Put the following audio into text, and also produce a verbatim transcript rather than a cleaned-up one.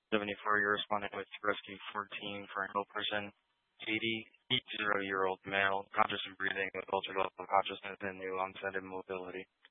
seventy-four, you're responding with rescue fourteen for an ill person. eighty-year-old male, conscious and breathing with altered level of consciousness and new onset immobility.